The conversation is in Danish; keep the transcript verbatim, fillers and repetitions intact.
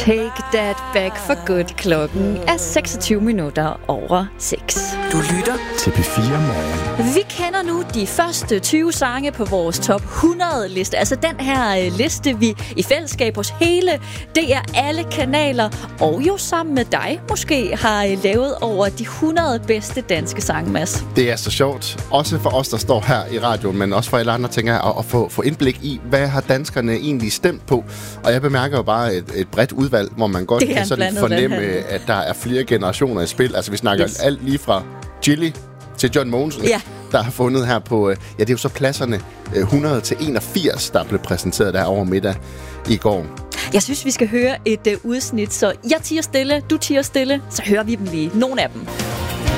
Take That Back for Good. Klokken er seksogtyve minutter over seks. Du lytter til P fire Morgen. Vi kender nu de første tyve sange på vores top hundrede liste. Altså den her liste, vi i fællesskab hos hele D R alle kanaler, og jo sammen med dig måske har lavet over de hundrede bedste danske sange, Mads. Det er så sjovt. Også for os, der står her i radioen, men også for alle andre, tænker jeg, at, at få, få indblik i, hvad har danskerne egentlig stemt på. Og jeg bemærker jo bare et, et bredt udvalg, hvor man godt kan sådan fornemme, at der er flere generationer i spil. Altså vi snakker yes. alt lige fra Chili til John Mogensen, ja. der har fundet her på, ja det er jo så pladserne hundrede til enogfirs, der blev præsenteret der over middag i går. Jeg synes, vi skal høre et uh, udsnit, så jeg tiger stille, du tiger stille, så hører vi dem lige. Nogle af dem.